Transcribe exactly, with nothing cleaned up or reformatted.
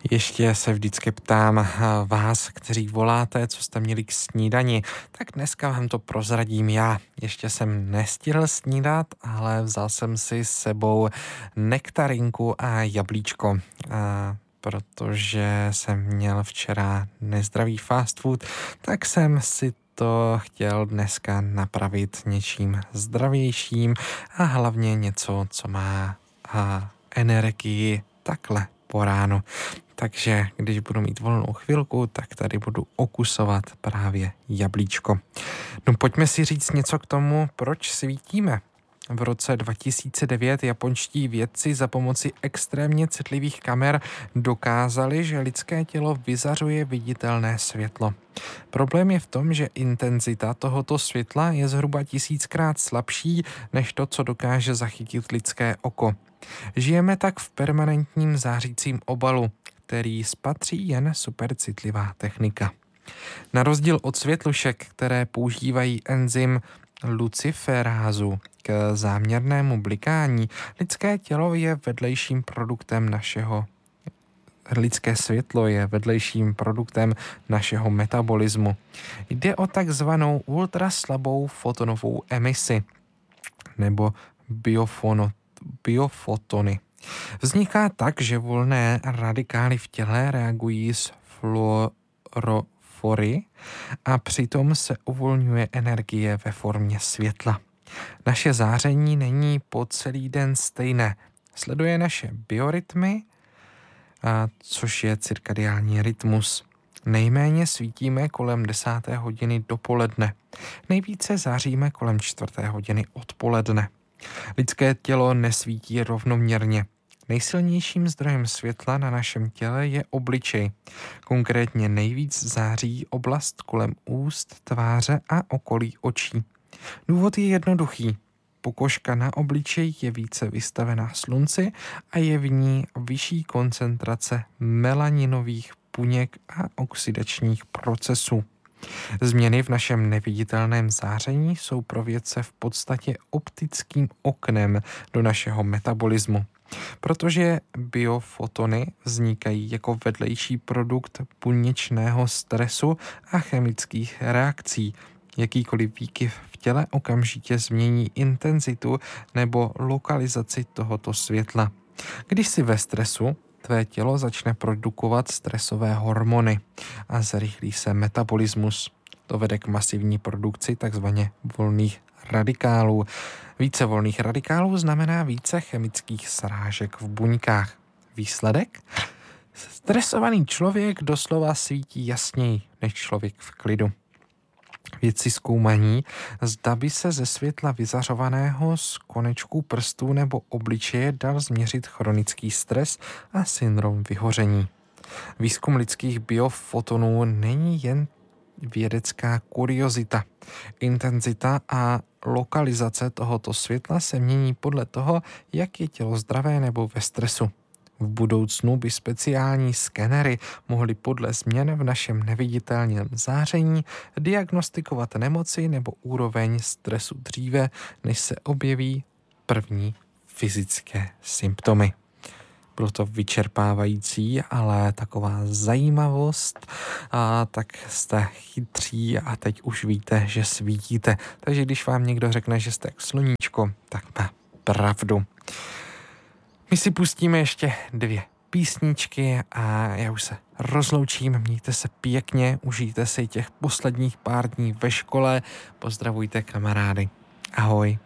Ještě se vždycky ptám vás, kteří voláte, co jste měli k snídani, tak dneska vám to prozradím já. Ještě jsem nestihl snídat, ale vzal jsem si s sebou nektarinku a jablíčko, a protože jsem měl včera nezdravý fast food, tak jsem si to chtěl dneska napravit něčím zdravějším a hlavně něco, co má a, energii takhle po ránu. Takže když budu mít volnou chvilku, tak tady budu okusovat právě jablíčko. No pojďme si říct něco k tomu, proč svítíme. V roce dva tisíce devět japonští vědci za pomoci extrémně citlivých kamer dokázali, že lidské tělo vyzařuje viditelné světlo. Problém je v tom, že intenzita tohoto světla je zhruba tisíckrát slabší než to, co dokáže zachytit lidské oko. Žijeme tak v permanentním zářícím obalu, který spatří jen supercitlivá technika. Na rozdíl od světlušek, které používají enzym luciferázu k záměrnému blikání, lidské tělo je vedlejším produktem našeho lidské světlo je vedlejším produktem našeho metabolismu. Jde o takzvanou ultraslabou fotonovou emisi nebo biofono, biofotony. Vzniká tak, že volné radikály v těle reagují s fluorofory a přitom se uvolňuje energie ve formě světla. Naše záření není po celý den stejné. Sleduje naše biorytmy, a což je cirkadiální rytmus. Nejméně svítíme kolem desáté hodiny dopoledne. Nejvíce záříme kolem čtvrté hodiny odpoledne. Lidské tělo nesvítí rovnoměrně. Nejsilnějším zdrojem světla na našem těle je obličej. Konkrétně nejvíc září oblast kolem úst, tváře a okolí očí. Důvod je jednoduchý. Pokožka na obličeji je více vystavená slunci a je v ní vyšší koncentrace melaninových buněk a oxidačních procesů. Změny v našem neviditelném záření jsou pro vědce v podstatě optickým oknem do našeho metabolismu. Protože biofotony vznikají jako vedlejší produkt buněčného stresu a chemických reakcí. Jakýkoliv výkyv v těle okamžitě změní intenzitu nebo lokalizaci tohoto světla. Když jsi ve stresu, tvé tělo začne produkovat stresové hormony a zrychlí se metabolismus. To vede k masivní produkci takzvaně volných radikálů. Více volných radikálů znamená více chemických srážek v buňkách. Výsledek? Stresovaný člověk doslova svítí jasněji než člověk v klidu. Vědci zkoumají, zda by se ze světla vyzařovaného z konečků prstů nebo obličeje dal změřit chronický stres a syndrom vyhoření. Výzkum lidských biofotonů není jen vědecká kuriozita. Intenzita a lokalizace tohoto světla se mění podle toho, jak je tělo zdravé nebo ve stresu. V budoucnu by speciální skenery mohly podle změn v našem neviditelném záření diagnostikovat nemoci nebo úroveň stresu dříve, než se objeví první fyzické symptomy. Bylo to vyčerpávající, ale taková zajímavost, a tak jste chytří a teď už víte, že svítíte. Takže když vám někdo řekne, že jste jak sluníčko, tak má pravdu. My si pustíme ještě dvě písničky a já už se rozloučím. Mějte se pěkně, užijte si těch posledních pár dní ve škole. Pozdravujte kamarády. Ahoj.